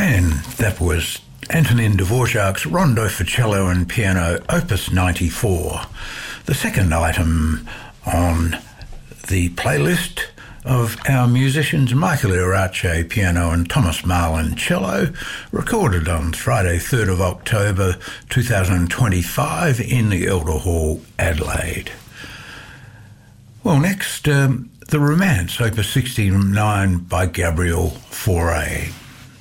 And that was Antonin Dvorak's Rondo for Cello and Piano, Opus 94, the second item on the playlist of our musicians Michael Irache, piano, and Thomas Marlin, cello, recorded on Friday 3rd of October 2025 in the Elder Hall, Adelaide. Well, next, The Romance, Opus 69 by Gabriel Fauré.